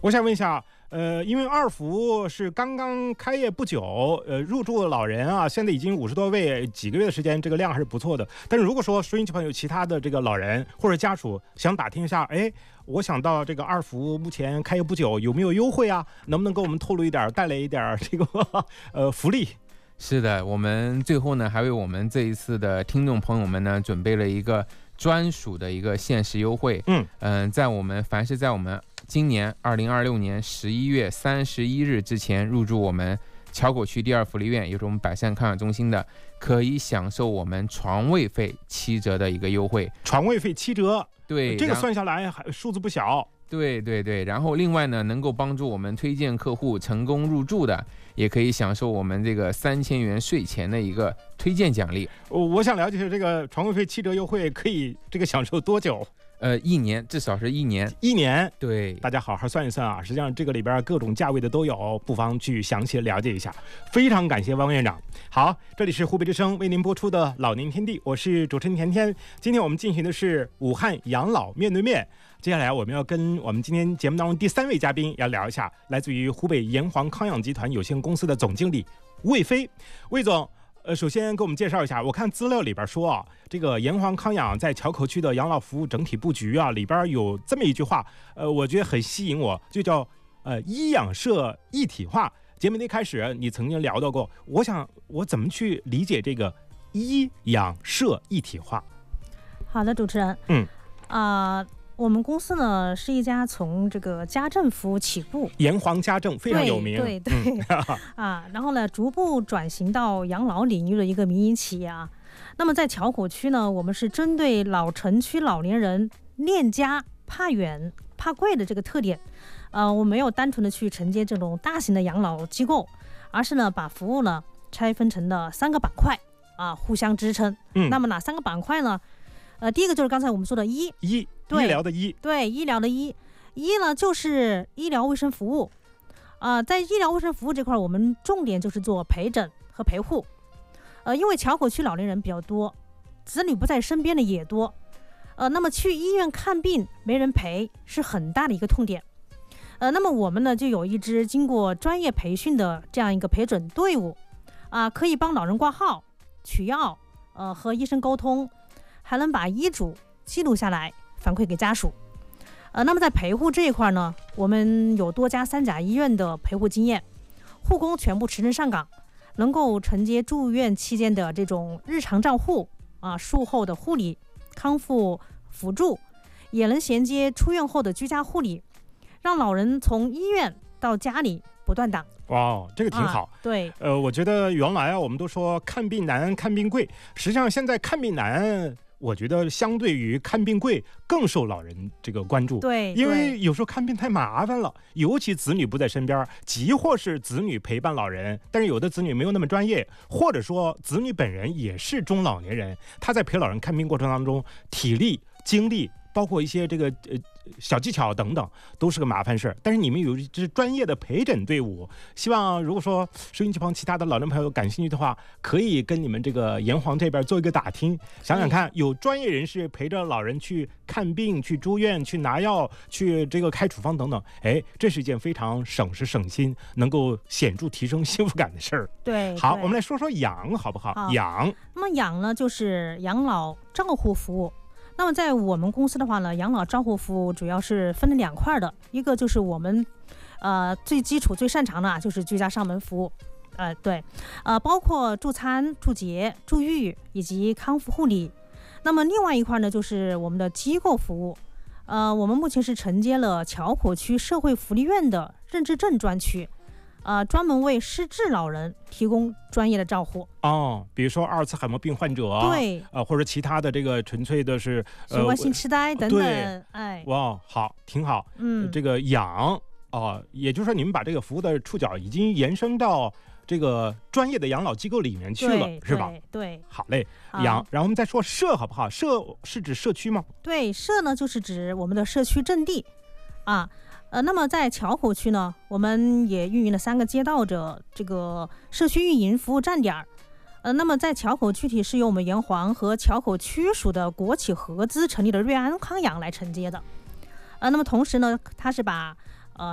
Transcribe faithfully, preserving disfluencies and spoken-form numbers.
我想问一下，呃，因为二福是刚刚开业不久，呃，入住的老人啊，现在已经五十多位，几个月的时间，这个量还是不错的。但是如果说收音机旁有其他的这个老人或者家属想打听一下，哎，我想到这个二福目前开业不久，有没有优惠啊？能不能给我们透露一点，带来一点这个呃福利？ 是的，我们最后呢，还为我们这一次的听众朋友们呢，准备了一个专属的一个限时优惠。嗯嗯、呃，在我们凡是在我们今年二零二六年十一月三十一日之前入住我们桥口区第二福利院，也就是我们百善康养中心的，可以享受我们床位费七折的一个优惠。 床位费七折， 对， 这个算下来还数字不小。 对对对，然后另外呢，能够帮助我们推荐客户成功入住的，也可以享受我们这个三千元税前的一个推荐奖励。 我我想了解这个床位费七折优惠可以这个享受多久？ 呃，一年，至少是一年。 一年， 对， 大家好好算一算啊。实际上这个里边各种价位的都有，不妨去详细了解一下。非常感谢汪院长。好，这里是湖北之声为您播出的老年天地，我是主持人甜甜。今天我们进行的是武汉养老面对面。接下来我们要跟我们今天节目当中第三位嘉宾要聊一下，来自于湖北炎黄康养集团有限公司的总经理魏飞。魏总，呃，首先给我们介绍一下，我看资料里边说啊，这个炎黄康养在桥口区的养老服务整体布局啊，里边有这么一句话，呃，我觉得很吸引我，就叫呃医养社一体化。节目的一开始你曾经聊到过，我想我怎么去理解这个医养社一体化？ 好的，主持人，嗯，啊、呃。我们公司呢是一家从这个家政服务起步， 炎黄家政非常有名， 对对对、嗯、啊，然后呢逐步转型到养老领域的一个民营企业啊。那么在桥口区呢，我们是针对老城区老年人恋家、怕远、怕贵的这个特点，呃，我没有单纯的去承接这种大型的养老机构，而是呢把服务呢拆分成了三个板块啊，互相支撑。嗯，那么哪三个板块呢？呃，第一个就是刚才我们说的医医医疗的医， 对，医疗的医医呢就是医疗卫生服务啊、呃，在医疗卫生服务这块，我们重点就是做陪诊和陪护。呃，因为桥口区老年人比较多，子女不在身边的也多，呃，那么去医院看病没人陪是很大的一个痛点。呃，那么我们呢就有一支经过专业培训的这样一个陪诊队伍啊、呃，可以帮老人挂号、取药，呃，和医生沟通。还能把医嘱记录下来反馈给家属。呃，那么在陪护这一块呢，我们有多家三甲医院的陪护经验，护工全部持证上岗，能够承接住院期间的这种日常照护啊，术后的护理、康复辅助，也能衔接出院后的居家护理，让老人从医院到家里不断档。 哇，这个挺好、 啊、对， 呃，我觉得原来啊，我们都说看病难、看病贵，实际上现在看病难，我觉得相对于看病贵更受老人这个关注。 对， 因为有时候看病太麻烦了，尤其子女不在身边，即或是子女陪伴老人，但是有的子女没有那么专业，或者说子女本人也是中老年人，他在陪老人看病过程当中，体力、精力，包括一些这个呃小技巧等等，都是个麻烦事儿。但是你们有一支专业的陪诊队伍，希望如果说收音机旁其他的老人朋友感兴趣的话，可以跟你们这个炎黄这边做一个打听，想想看，有专业人士陪着老人去看病、去住院、去拿药、去这个开处方等等，哎，这是一件非常省时省心，能够显著提升幸福感的事儿。 对， 好，我们来说说养好不好？ 好， 养。 那么养呢，就是养老照护服务。那么在我们公司的话呢，养老照护服务主要是分了两块的，一个就是我们呃最基础最擅长的就是居家上门服务，呃对，呃包括助餐、助洁、助育以及康复护理。那么另外一块呢，就是我们的机构服务，呃我们目前是承接了桥口区社会福利院的认知症专区。呃，专门为失智老人提供专业的照护哦，比如说阿尔茨海默病患者， 对， 呃，或者其他的这个纯粹的是循环性痴呆等等， 对， 哎， 哇，好，挺好， 嗯， 这个养哦、呃，也就是说你们把这个服务的触角已经延伸到这个专业的养老机构里面去了，是吧？ 对， 好嘞，养，然后我们再说社好不好？社是指社区吗？ 对，社呢就是指我们的社区阵地啊。呃，那么在桥口区呢，我们也运营了三个街道的这个社区运营服务站点。呃，那么在桥口具体是由我们炎黄和桥口区属的国企合资成立的瑞安康养来承接的。呃，那么同时呢，它是把